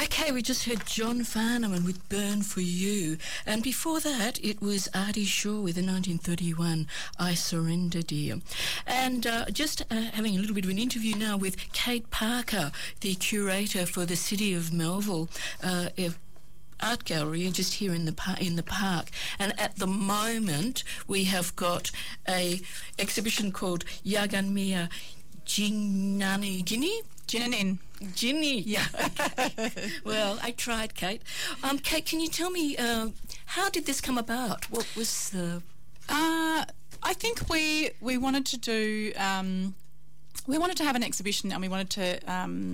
Okay, we just heard John Farnham with Burn For You. And before that, it was Artie Shaw with the 1931 I Surrender Dear. And just having a little bit of an interview now with Kate Parker, the curator for the City of Melville Art Gallery, just here in the park. And at the moment, we have got a exhibition called Yaganmia Ginny. Yeah. Okay. Well, I tried, Kate. Kate, can you tell me how did this come about? What was the? I think we wanted to do. We wanted to have an exhibition, and we wanted to,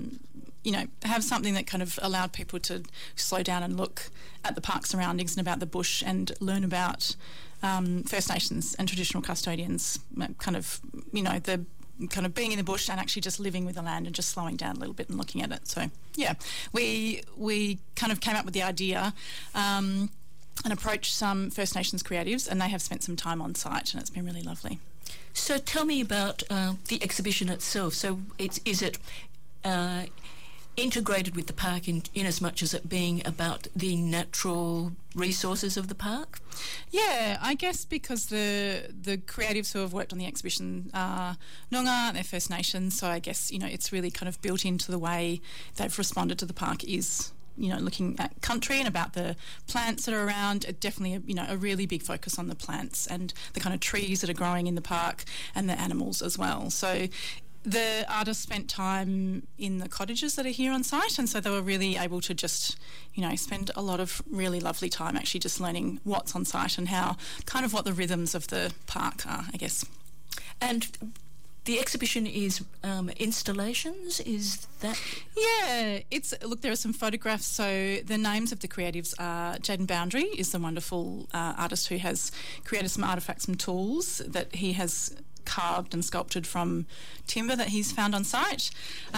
have something that kind of allowed people to slow down and look at the park surroundings and about the bush and learn about First Nations and traditional custodians, kind of, the kind of being in the bush and actually just living with the land and just slowing down a little bit and looking at it. So, yeah, we kind of came up with the idea and approached some First Nations creatives, and they have spent some time on site, and it's been really lovely. So tell me about the exhibition itself. So is it integrated with the park in as much as it being about the natural resources of the park? Yeah, I guess because the creatives who have worked on the exhibition are Noongar, they're First Nations, so I guess, it's really kind of built into the way they've responded to the park is looking at country and about the plants that are around. Definitely, a really big focus on the plants and the kind of trees that are growing in the park and the animals as well. So the artists spent time in the cottages that are here on site, and so they were really able to just, spend a lot of really lovely time actually just learning what's on site and what the rhythms of the park are, I guess. And the exhibition is installations, is that? Yeah, there are some photographs. So the names of the creatives are Jaden Boundary is the wonderful artist who has created some artefacts and tools that he has carved and sculpted from timber that he's found on site.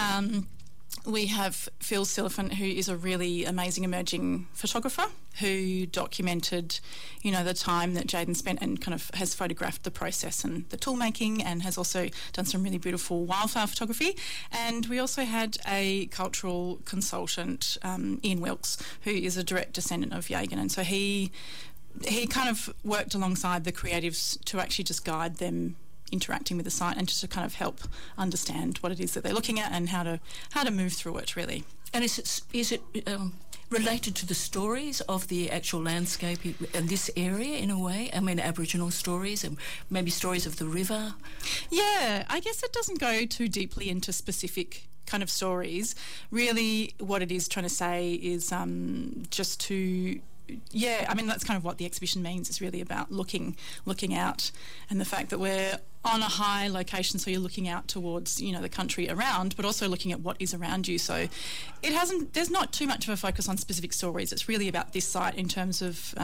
We have Phil Silliphant, who is a really amazing emerging photographer who documented, the time that Jaden spent and kind of has photographed the process and the tool making, and has also done some really beautiful wildflower photography. And we also had a cultural consultant, Ian Wilkes, who is a direct descendant of Yagan, and so he kind of worked alongside the creatives to actually just guide them interacting with the site and just to kind of help understand what it is that they're looking at and how to move through it, really. And is it related to the stories of the actual landscape in this area in a way? I mean, Aboriginal stories and maybe stories of the river? Yeah, I guess it doesn't go too deeply into specific kind of stories. Really what it is trying to say is just to... Yeah, I mean, that's kind of what the exhibition means. It's really about looking out, and the fact that we're on a high location, so you're looking out towards, the country around, but also looking at what is around you. So there's not too much of a focus on specific stories. It's really about this site in terms of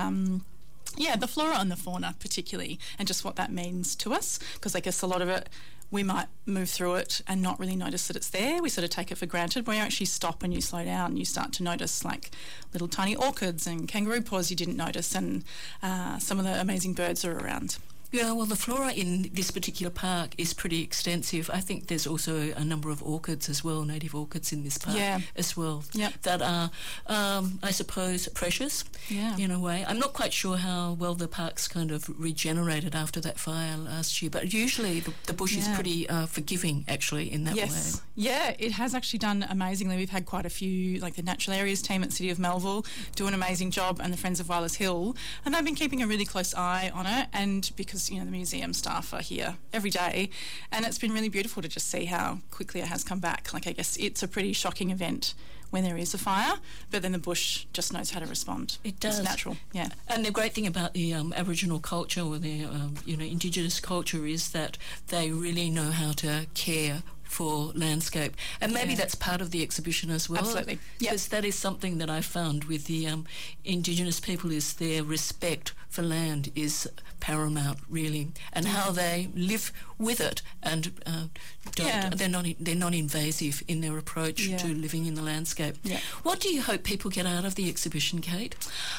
the flora and the fauna particularly, and just what that means to us, because I guess a lot of it we might move through it and not really notice that it's there. We sort of take it for granted. When you actually stop and you slow down, you start to notice like little tiny orchids and kangaroo paws you didn't notice, and some of the amazing birds are around. Yeah, well, the flora in this particular park is pretty extensive. I think there's also a number of orchids as well, native orchids in this park as well, that are, I suppose, precious in a way. I'm not quite sure how well the park's kind of regenerated after that fire last year, but usually the bush is pretty forgiving, actually, in that way. Yeah, it has actually done amazingly. We've had quite a few, like the Natural Areas team at City of Melville do an amazing job, and the Friends of Wyler's Hill, and they've been keeping a really close eye on it, and because the museum staff are here every day, and it's been really beautiful to just see how quickly it has come back. Like, I guess it's a pretty shocking event when there is a fire, but then the bush just knows how to respond. It does. It's natural, yeah. And the great thing about the Aboriginal culture, or the Indigenous culture, is that they really know how to care for landscape, and maybe that's part of the exhibition as well. Absolutely, because that is something that I found with the Indigenous people, is their respect for land is paramount, really, and how they live with it, and they're not invasive in their approach to living in the landscape. What do you hope people get out of the exhibition, Kate?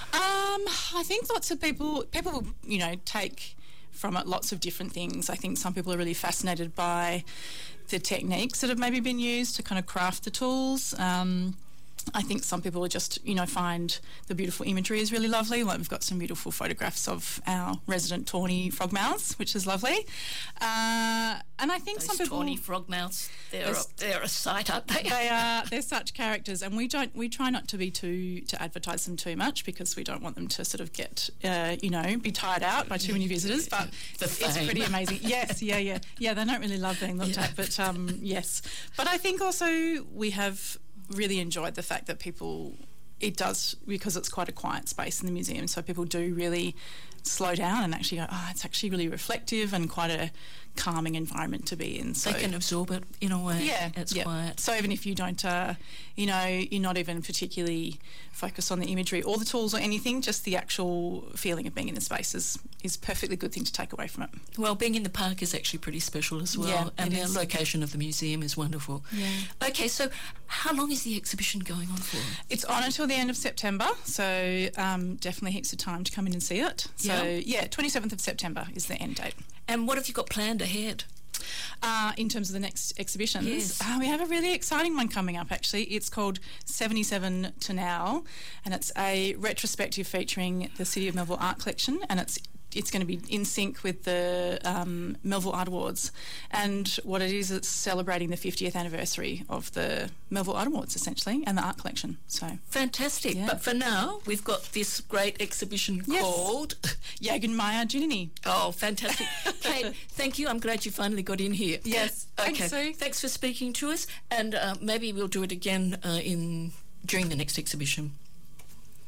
I think lots of people take from it lots of different things. I think some people are really fascinated by the techniques that have maybe been used to kind of craft the tools. I think some people are just, find the beautiful imagery is really lovely. Like, we've got some beautiful photographs of our resident tawny frogmouths, which is lovely. And I think Those some people... tawny frogmouths, they're a sight, aren't they? They're such characters, and we try not to be to advertise them too much, because we don't want them to sort of get, be tired out by too many visitors, but it's pretty amazing. Yes, yeah. They don't really love being looked at, but yes. But I think also we have really enjoyed the fact that it does, because it's quite a quiet space in the museum, so people do really slow down and actually go, it's actually really reflective and quite a calming environment to be in. So they can absorb it in a way. Yeah, it's quiet. So even if you don't, you're not even particularly focused on the imagery or the tools or anything, just the actual feeling of being in the space is a perfectly good thing to take away from it. Well, being in the park is actually pretty special as well, and the location of the museum is wonderful. Yeah. Okay, so how long is the exhibition going on for? It's on until the end of September, so definitely heaps of time to come in and see it. So 27th of September is the end date. And what have you got planned ahead? In terms of the next exhibitions, yes. We have a really exciting one coming up, actually. It's called 77 to Now, and it's a retrospective featuring the City of Melville Art Collection, and it's going to be in sync with the Melville Art Awards. And what it is, it's celebrating the 50th anniversary of the Melville Art Awards, essentially, and the art collection. So fantastic. Yeah. But for now, we've got this great exhibition called Jagenmeier Junini. Oh, fantastic. Kate, thank you. I'm glad you finally got in here. Yes. Okay. Thanks, Sue. Thanks for speaking to us, and maybe we'll do it again during the next exhibition.